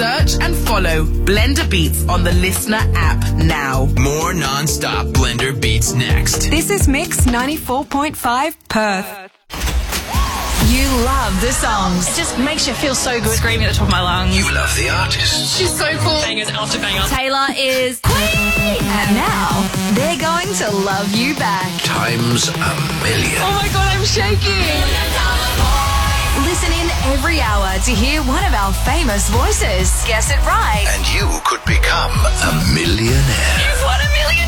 Search and follow Blender Beats on the Listener app now. More non-stop Blender Beats next. This is Mix 94.5 Perth. You love the songs. It just makes you feel so good. Screaming at the top of my lungs. You love the artist. She's so cool. Bangers after bangers. Taylor is Queen. And now they're going to love you back. Times a million. Oh my God, I'm shaking. Listen in every hour to hear one of our famous voices. Guess it right. And you could become a millionaire. You've won $1 million.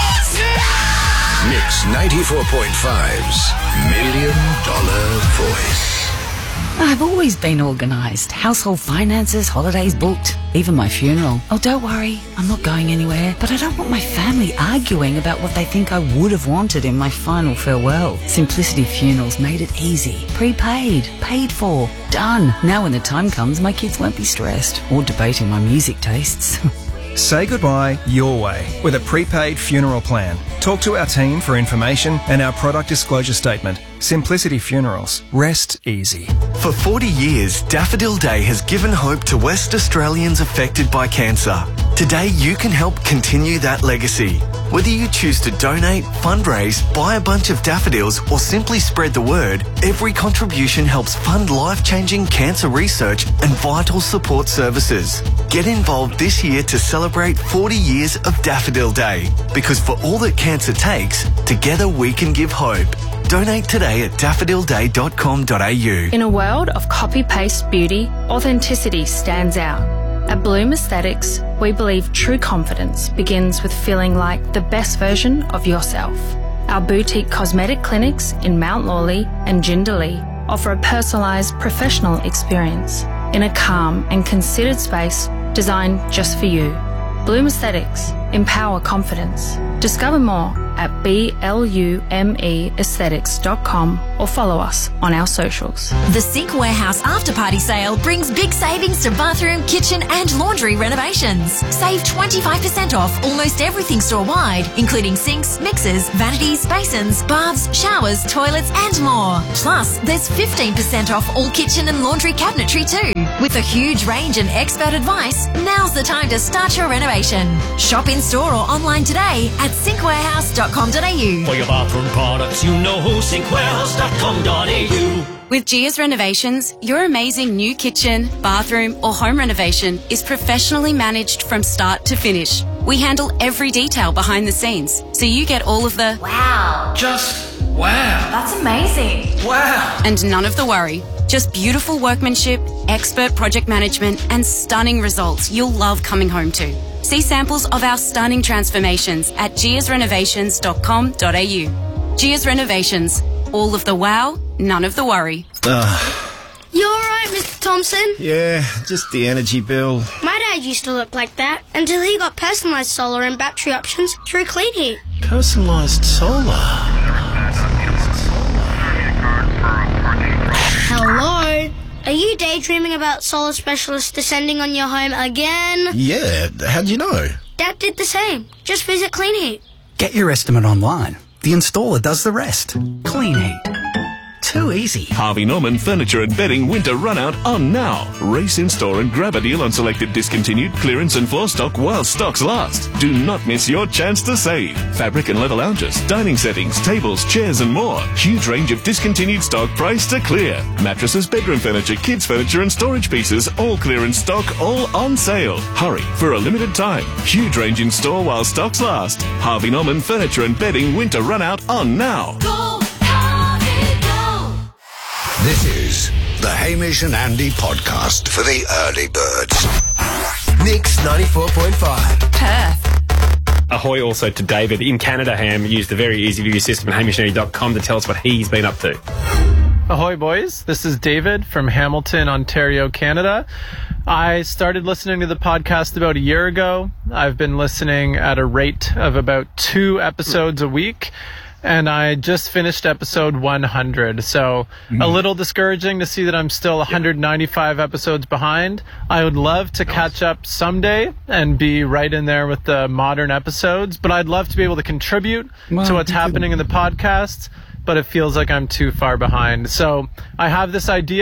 Mix 94.5's $1 Million Voice. I've always been organised. Household finances, holidays booked, even my funeral. Oh, don't worry, I'm not going anywhere. But I don't want my family arguing about what they think I would have wanted in my final farewell. Simplicity Funerals made it easy. Prepaid, paid for, done. Now when the time comes, my kids won't be stressed or debating my music tastes. Say goodbye your way with a prepaid funeral plan. Talk to our team for information and our product disclosure statement. Simplicity Funerals. Rest easy. For 40 years, Daffodil Day has given hope to West Australians affected by cancer. Today, you can help continue that legacy. Whether you choose to donate, fundraise, buy a bunch of daffodils, or simply spread the word, every contribution helps fund life-changing cancer research and vital support services. Get involved this year to celebrate 40 years of Daffodil Day. Because for all that cancer takes, together we can give hope. Donate today at daffodilday.com.au. In a world of copy-paste beauty, authenticity stands out. At Bloom Aesthetics, we believe true confidence begins with feeling like the best version of yourself. Our boutique cosmetic clinics in Mount Lawley and Jindalee offer a personalised professional experience in a calm and considered space designed just for you. Bloom Aesthetics. Empower confidence. Discover more at BLUMEaesthetics.com or follow us on our socials. The Sink Warehouse After Party Sale brings big savings to bathroom, kitchen and laundry renovations. Save 25% off almost everything store-wide, including sinks, mixers, vanities, basins, baths, showers, toilets and more. Plus, there's 15% off all kitchen and laundry cabinetry too. With a huge range and expert advice, now's the time to start your renovation. Shop in store or online today at sinkwarehouse.com.au. For your bathroom products, you know sinkwarehouse.com.au. With Gia's Renovations, your amazing new kitchen, bathroom or home renovation is professionally managed from start to finish. We handle every detail behind the scenes, so you get all of the wow. Just wow. That's amazing. Wow. And none of the worry. Just beautiful workmanship, expert project management and stunning results you'll love coming home to. See samples of our stunning transformations at giasrenovations.com.au. Gia's Renovations. All of the wow, none of the worry. You alright, Mr. Thompson? Yeah, just the energy bill. My dad used to look like that until he got personalised solar and battery options through Clean Heat. Personalised solar? Hello? Are you daydreaming about solar specialists descending on your home again? Yeah, how'd you know? Dad did the same. Just visit Clean Heat. Get your estimate online. The installer does the rest. Clean Heat. Too easy. Harvey Norman Furniture and Bedding Winter Runout on now. Race in store and grab a deal on selected discontinued clearance and floor stock while stocks last. Do not miss your chance to save. Fabric and leather lounges, dining settings, tables, chairs and more. Huge range of discontinued stock priced to clear. Mattresses, bedroom furniture, kids furniture and storage pieces, all clearance stock, all on sale. Hurry for a limited time. Huge range in store while stocks last. Harvey Norman Furniture and Bedding Winter Runout on now. Go, Harvey, go. This is the Hamish and Andy podcast for the early birds. Mix 94.5. Perth. Ahoy also to David in Canada. Ham used the very easy view system at hamishandy.com to tell us what he's been up to. Ahoy, boys. This is David from Hamilton, Ontario, Canada. I started listening to the podcast about a year ago. I've been listening at a rate of about 2 episodes a week, and I just finished episode 100. So a little discouraging to see that I'm still 195 episodes behind. I would love to catch up someday and be right in there with the modern episodes, but I'd love to be able to contribute to what's happening in the podcast, but it feels like I'm too far behind. So I have this idea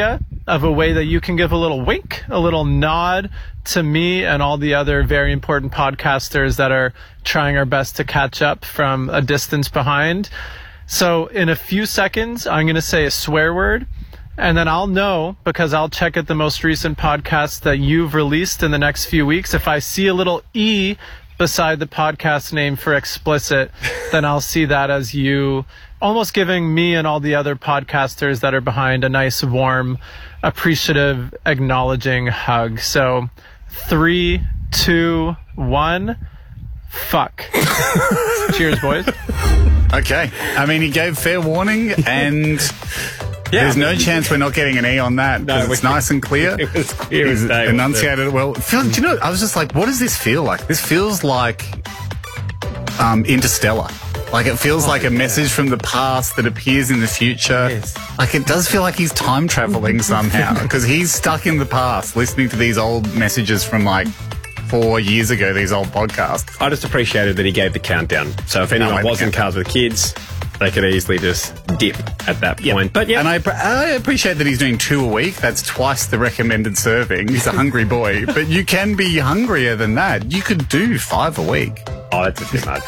of a way that you can give a little wink, a little nod to me and all the other very important podcasters that are trying our best to catch up from a distance behind. So in a few seconds, I'm going to say a swear word, and then I'll know, because I'll check at the most recent podcast that you've released in the next few weeks. If I see a little E beside the podcast name for explicit, then I'll see that as you almost giving me and all the other podcasters that are behind a nice, warm, appreciative, acknowledging hug. So 3, 2, 1, fuck. Cheers, boys. Okay. I mean, he gave fair warning, and there's no chance we're not getting an E on that. No, it's nice and clear. It was clear He's as day. enunciated it well. Do you know, I was just like, what does this feel like? This feels like Interstellar. Like, it feels like a message from the past that appears in the future. Yes. Like, it does feel like he's time traveling somehow, because he's stuck in the past listening to these old messages from, like, 4 years ago, these old podcasts. I just appreciated that he gave the countdown. So if anyone was in cars with kids, they could easily just dip at that point. But And I appreciate that he's doing 2 a week. That's twice the recommended serving. He's a hungry boy. But you can be hungrier than that. You could do 5 a week. Oh, that's too much.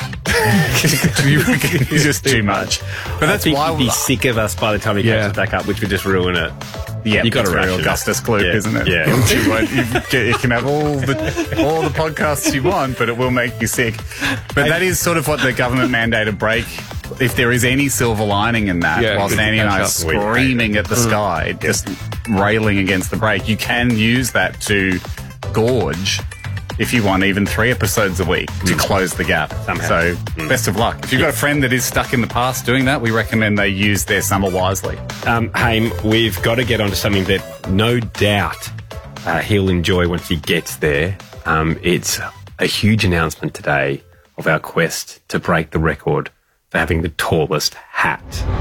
It's just too much. But that's why why he'd be sick of us by the time he catches back up, which would just ruin it. Yeah, you got to real Augustus Gloop, isn't it? Yeah. You can have all the podcasts you want, but it will make you sick. But that is sort of what the government mandated break. If there is any silver lining in that, whilst Annie and I are screaming at the sky, just railing against the break, you can use that to gorge, if you want, even 3 episodes a week to close the gap. So best of luck. If you've got a friend that is stuck in the past doing that, we recommend they use their summer wisely. Haim, we've got to get onto something that no doubt he'll enjoy once he gets there. It's a huge announcement today of our quest to break the record for having the tallest hat.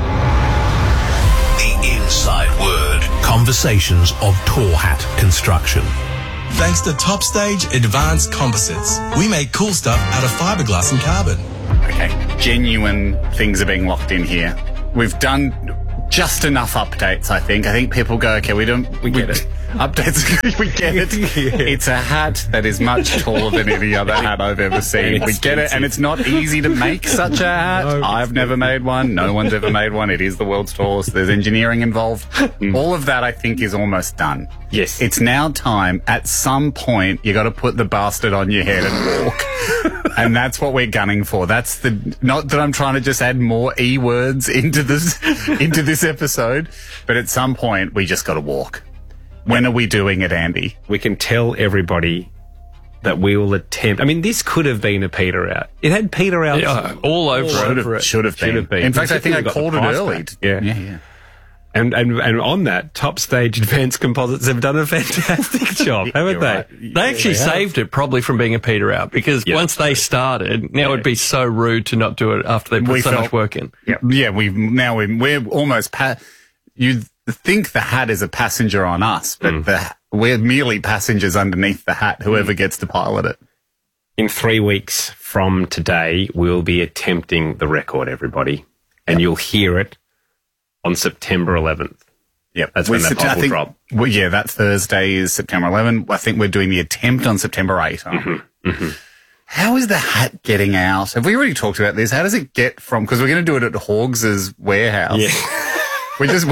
The inside word. Conversations of Tall Hat Construction. Thanks to Top Stage Advanced Composites, we make cool stuff out of fiberglass and carbon. Okay, genuine things are being locked in here. We've done just enough updates, I think. I think people go, okay, we get it. Updates, we get it. It's a hat that is much taller than any other hat I've ever seen. We get it, and it's not easy to make such a hat. I've never made one. No one's ever made one. It is the world's tallest. There's engineering involved. All of that, I think, is almost done. Yes. It's now time. At some point, you got to put the bastard on your head and walk. And that's what we're gunning for. That's not that I'm trying to just add more E words into this episode, but at some point, we just got to walk. When are we doing it, Andy? We can tell everybody that we will attempt. I mean, this could have been a peter out. It had peter out all over it. Should have been. In fact, I think I called it early. Yeah. And on that, Top Stage Advanced Composites have done a fantastic job, haven't they? Right. They actually saved it probably from being a peter out, because once they started, now it'd be so rude to not do it after they put so much work in. Yeah, we're almost you'd think the hat is a passenger on us, but we're merely passengers underneath the hat, whoever gets to pilot it. In 3 weeks from today, we'll be attempting the record, everybody, and you'll hear it on September 11th. Yep. That's when that pod will drop. Well, yeah, that Thursday is September 11th. I think we're doing the attempt on September 8th. How is the hat getting out? Have we already talked about this? How does it get from... Because we're going to do it at Hawgs' warehouse. Yeah. Well, it's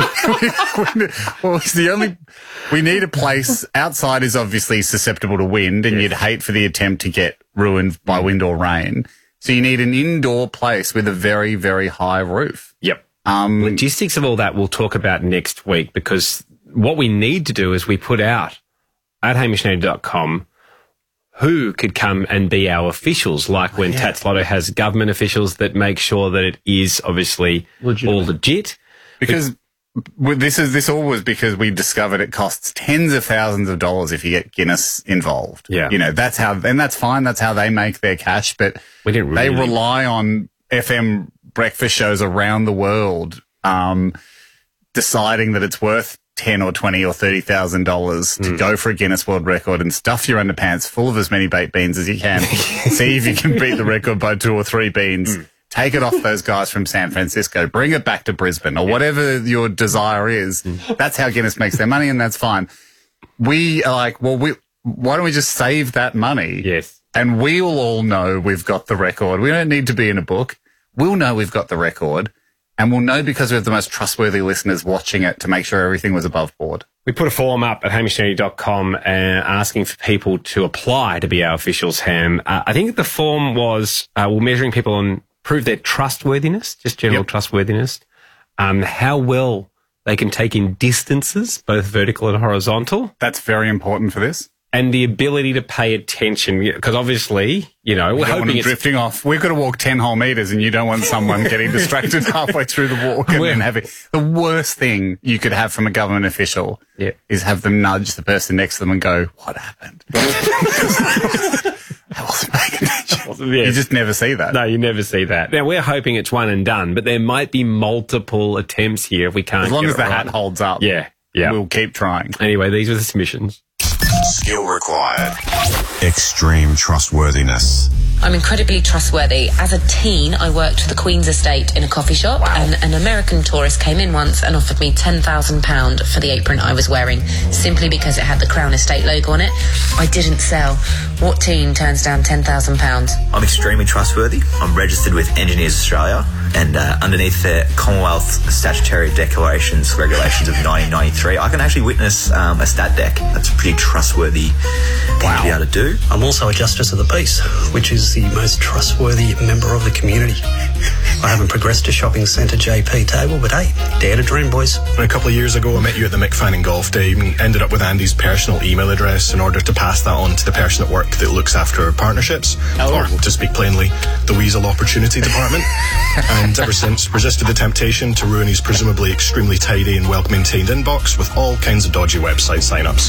the only... We need a place... Outside is obviously susceptible to wind, and you'd hate for the attempt to get ruined by wind or rain. So you need an indoor place with a very, very high roof. Yep. Logistics of all that we'll talk about next week, because what we need to do is we put out at hamishandy.com who could come and be our officials, like when Tats Lotto has government officials that make sure that it is obviously all legit. Because this all was because we discovered it costs tens of thousands of dollars if you get Guinness involved. Yeah. You know, that's how, and that's fine. That's how they make their cash, but they rely on FM breakfast shows around the world, deciding that it's worth $10 or $20 or $30,000 to go for a Guinness World Record and stuff your underpants full of as many baked beans as you can. See if you can beat the record by 2 or 3 beans. take it off those guys from San Francisco, bring it back to Brisbane or whatever your desire is. That's how Guinness makes their money, and that's fine. We are like, well, why don't we just save that money? Yes. And we'll all know we've got the record. We don't need to be in a book. We'll know we've got the record, and we'll know because we have the most trustworthy listeners watching it to make sure everything was above board. We put a form up at hamishandy.com asking for people to apply to be our officials, Ham. I think the form was we're measuring people on prove their trustworthiness, just general trustworthiness, how well they can take in distances, both vertical and horizontal. That's very important for this. And the ability to pay attention, because obviously, you know, we're hoping it's drifting off. We've got to walk 10 whole meters, and you don't want someone getting distracted halfway through the walk and then having the worst thing you could have from a government official is have them nudge the person next to them and go, "What happened?" I wasn't paying attention. You just never see that. No, you never see that. Now, we're hoping it's one and done, but there might be multiple attempts here if we can't. As long get as the it right. hat holds up. Yeah. We'll keep trying. Anyway, these are the submissions. Skill required. Extreme trustworthiness. I'm incredibly trustworthy. As a teen, I worked for the Queen's Estate in a coffee shop, and an American tourist came in once and offered me £10,000 for the apron I was wearing, simply because it had the Crown Estate logo on it. I didn't sell. What teen turns down £10,000? I'm extremely trustworthy. I'm registered with Engineers Australia, and underneath the Commonwealth Statutory Declarations Regulations of 1993, I can actually witness a stat dec. That's a pretty trustworthy thing to be able to do. I'm also a Justice of the Peace, which is the most trustworthy member of the community. I haven't progressed to shopping centre JP table, but hey, dare to dream, boys. A couple of years ago, I met you at the Mick Fanning Golf Day and ended up with Andy's personal email address in order to pass that on to the person at work that looks after partnerships, or to speak plainly, the Weasel Opportunity Department. And ever since, resisted the temptation to ruin his presumably extremely tidy and well-maintained inbox with all kinds of dodgy website sign-ups.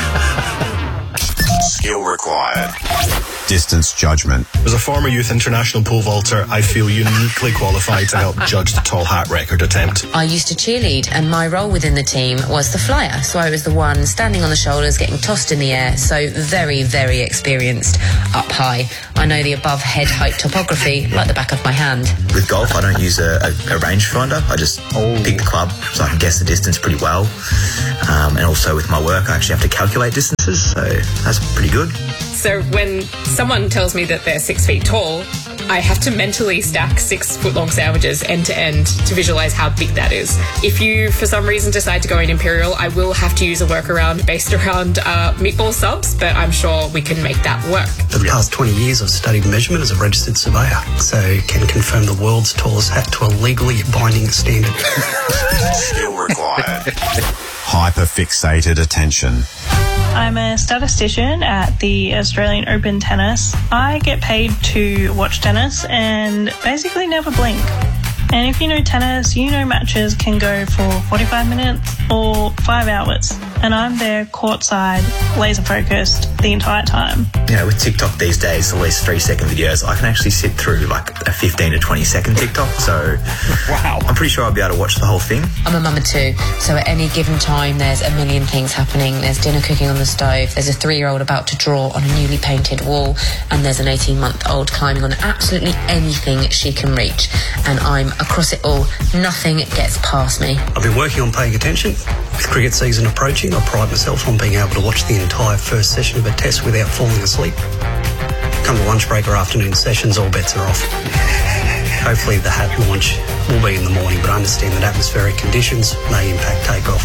Skill required. Distance judgment. As a former youth international pole vaulter, I feel uniquely qualified to help judge the tall hat record attempt. I used to cheerlead, and my role within the team was the flyer. So I was the one standing on the shoulders, getting tossed in the air. So very, very experienced up high. I know the above head height topography like the back of my hand. With golf, I don't use a rangefinder. I just pick the club so I can guess the distance pretty well. And also with my work, I actually have to calculate distances, so that's pretty good. So when someone tells me that they're 6 feet tall, I have to mentally stack 6 foot long sandwiches end to end to visualize how big that is. If you, for some reason, decide to go in Imperial, I will have to use a workaround based around meatball subs, but I'm sure we can make that work. For the past 20 years, I've studied measurement as a registered surveyor, so can confirm the world's tallest hat to a legally binding standard. Skill required. Hyper-fixated attention. I'm a statistician at the Australian Open Tennis. I get paid to watch tennis and basically never blink. And if you know tennis, you know matches can go for 45 minutes or 5 hours. And I'm there courtside, laser focused the entire time. You know, with TikTok these days, at least 3-second videos, I can actually sit through like a 15 to 20 second TikTok. So I'm pretty sure I'll be able to watch the whole thing. I'm a mama too, so at any given time there's a million things happening. There's dinner cooking on the stove, there's a 3-year-old about to draw on a newly painted wall, and there's an 18-month-old climbing on absolutely anything she can reach. And I'm across it all. Nothing gets past me. I've been working on paying attention. With cricket season approaching, I pride myself on being able to watch the entire first session of a test without falling asleep. Come to lunch break or afternoon sessions, all bets are off. Hopefully the hat launch will be in the morning, but I understand that atmospheric conditions may impact takeoff.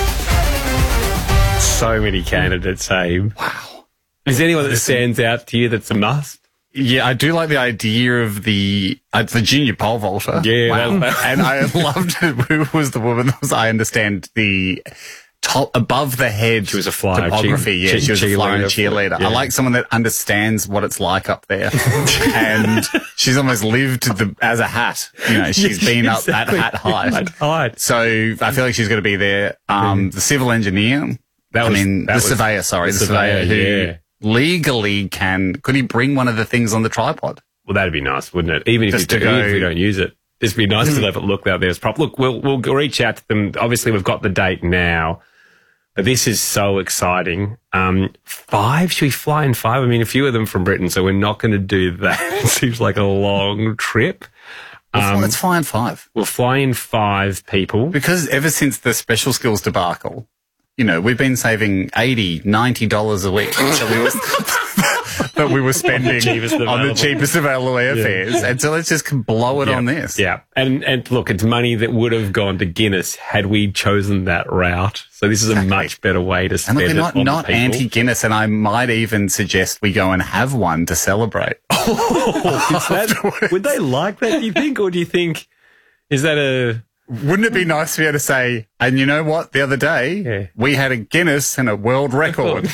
So many candidates, Abe. Wow. Is there anyone that stands out to you that's a must? Yeah, I do like the idea of the junior pole vaulter. Yeah. Wow. And I loved who was the woman that was, I understand, the top above the head. She was a flyer. Topography. She was a flyer cheerleader. Yeah. I like someone that understands what it's like up there. And she's almost lived as a hat. You know, she's been up at hat height. So I feel like she's going to be there. The civil engineer. The surveyor, sorry. The surveyor who legally could he bring one of the things on the tripod? Well, that'd be nice, wouldn't it? Even if we don't use it. It'd be nice to have it look out there as prop. Look, we'll reach out to them. Obviously, we've got the date now. This is so exciting. 5? Should we fly in 5? I mean, a few of them from Britain, so we're not going to do that. It seems like a long trip. Let's fly in 5. We'll fly in 5 people. Because ever since the special skills debacle, you know, we've been saving $80, $90 a week. That we were spending on the cheapest available airfares. Yeah. And so let's just blow it on this. Yeah. And look, it's money that would have gone to Guinness had we chosen that route. So this is a much better way to spend it on not the people. anti-Guinness, and I might even suggest we go and have one to celebrate. Would they like that, do you think? Or do you think, is that a... Wouldn't it be nice to be able to say, and you know what, the other day, we had a Guinness and a world record.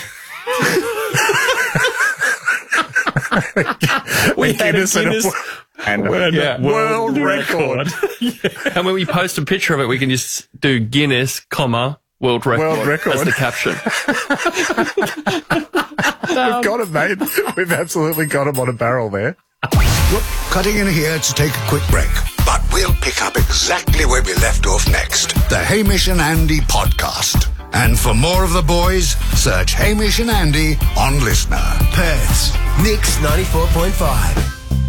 We had a Guinness and a world record. And when we post a picture of it, we can just do Guinness, comma, world record as the caption. We've got it, mate. We've absolutely got him on a barrel there. We're cutting in here to take a quick break, but we'll pick up exactly where we left off next. The Hamish and Andy podcast. And for more of the boys, search Hamish and Andy on Listener. Perth's Mix 94.5.